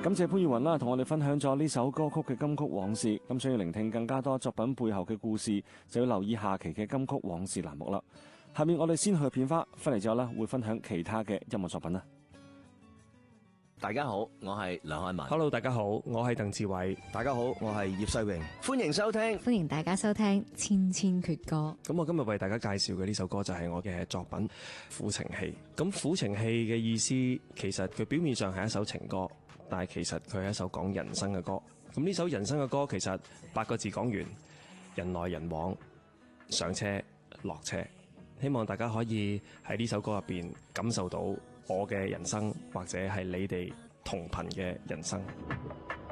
感謝潘越雲啦，同我哋分享咗呢首歌曲嘅金曲往事。咁想要聆聽更加多作品背後嘅故事，就要留意下期嘅金曲往事欄目啦。下面我哋先去片花，翻嚟之後呢會分享其他嘅音樂作品啦。 大家好，我係梁漢文。 Hello， 大家好，我係鄧志偉。 大家好，我係葉世榮。 歡迎收聽， 歡迎大家收聽《千千闕歌》。 咁我今日為大家介紹嘅呢首歌就係我嘅作品《苦情戲》。咁苦情戲嘅意思，其實佢表面上係一首情歌，但係其實佢係一首講人生嘅歌。咁呢首人生嘅歌，其實8個字講完：人來人往，上車落車。希望大家可以喺呢首歌入邊感受到我嘅人生，或者係你哋同頻嘅人生。